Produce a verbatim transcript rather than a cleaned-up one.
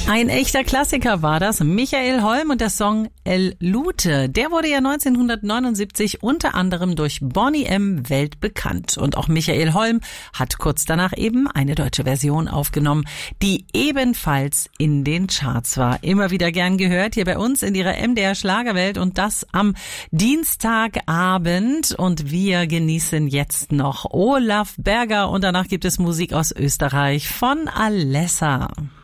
Ein echter Klassiker war das. Michael Holm und der Song El Lute. Der wurde ja neunzehnhundertneunundsiebzig unter anderem durch Boney M. weltbekannt. Und auch Michael Holm hat kurz danach eben eine deutsche Version aufgenommen, die ebenfalls in den Charts war. Immer wieder gern gehört hier bei uns in ihrer M D R Schlagerwelt und das am Dienstagabend. Und wir genießen jetzt noch Olaf Berger und danach gibt es Musik aus Österreich von Alessa.